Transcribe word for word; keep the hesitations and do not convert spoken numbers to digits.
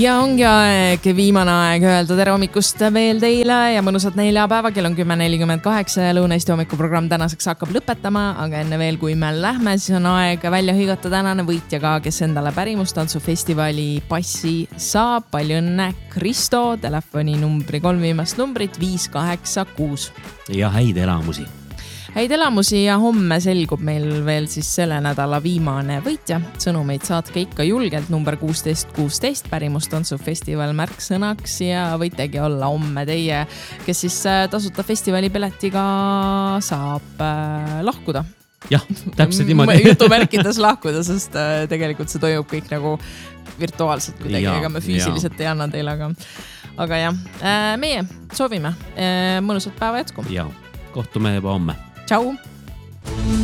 Ja ongi aeg, viimane aeg öelda tere hommikust veel teile ja mõnusat neljapäeva, kell on kümme nelikümmend kaheksa ja Lõuna-Eesti hommikuprogramm tänaseks hakkab lõpetama, aga enne veel, kui me lähme, siis on aeg välja hõigata tänane võitja ka, kes endale pärimustantsufestivali passi saab. Palju õnne, Kristo, telefoni numbri kolm viimast numbrit viis kaheksa kuus. Ja häid elamusi. Häid elamusi ja homme selgub meil veel siis selle nädala viimane võitja. Sõnumeid saatke ikka julgelt number kuusteist kuusteist pärimustantsufestival märksõnaks ja võitegi olla homme teie, kes siis tasuta festivali piletiga saab äh, lahkuda. Jah, täpselt niimoodi. Jutumärkides lahkuda, sest äh, tegelikult see toimub kõik nagu virtuaalselt kuidagi, ega me füüsiliselt ja. ei anna teile, aga, aga jah, äh, meie soovime äh, mõnusat päeva jätku. Ja, kohtume juba homme. Tšau!